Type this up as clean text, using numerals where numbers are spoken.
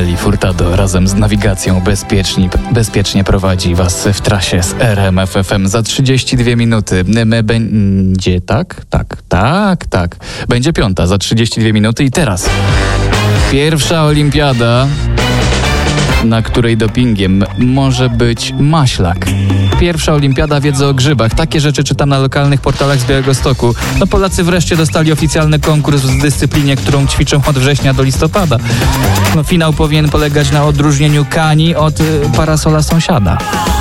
Nelly Furtado razem z nawigacją bezpiecznie prowadzi Was w trasie z RMF FM za 32 minuty. Będzie tak. Będzie 5 za 32 minuty i teraz pierwsza olimpiada, na której dopingiem może być maślak. Pierwsza olimpiada wiedzy o grzybach. Takie rzeczy czytam na lokalnych portalach z Białegostoku. Polacy wreszcie dostali oficjalny konkurs w dyscyplinie, którą ćwiczą od września do listopada. Finał powinien polegać na odróżnieniu kani od parasola sąsiada.